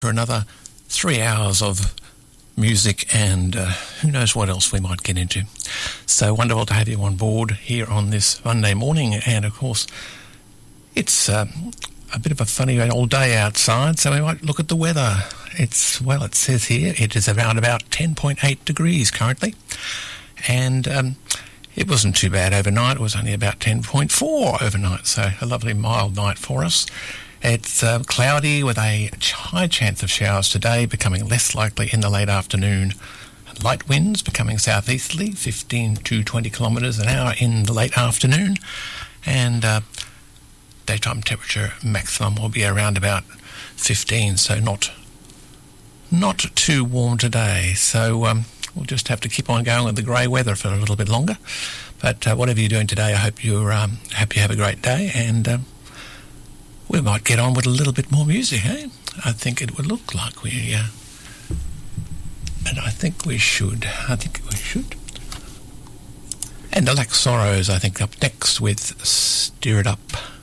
for another 3 hours of music and who knows what else we might get into. So wonderful to have you on board here on this Monday morning, and of course it's a bit of a funny old day outside, so we might look at the weather. It says here it is around about 10.8 degrees currently, and it wasn't too bad overnight. It was only about 10.4 overnight, so a lovely mild night for us. It's cloudy with a high chance of showers today, becoming less likely in the late afternoon. Light winds becoming southeasterly, 15 to 20 kilometres an hour in the late afternoon. And daytime temperature maximum will be around about 15, so not too warm today. So we'll just have to keep on going with the grey weather for a little bit longer. But whatever you're doing today, I hope you have a great day, and we might get on with a little bit more music, eh? I think it would look like and I think we should. And the Lack Sorrows, I think, up next with Stir It Up.